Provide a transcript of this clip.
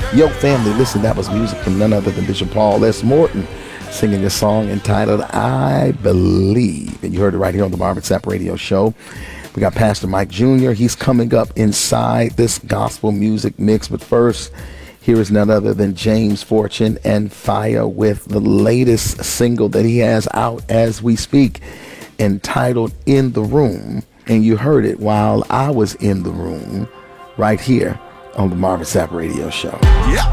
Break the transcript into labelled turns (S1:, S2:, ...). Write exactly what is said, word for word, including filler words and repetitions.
S1: Yo, family, listen, that was music from none other than Bishop Paul S. Morton singing a song entitled I Believe. And you heard it right here on the Marvin Sapp Radio Show. We got Pastor Mike Junior He's coming up inside this gospel music mix. But first, here is none other than James Fortune and Fire with the latest single that he has out as we speak, entitled In the Room. And you heard it while I was in the room right here on the Marvin Sapp Radio Show. Yeah.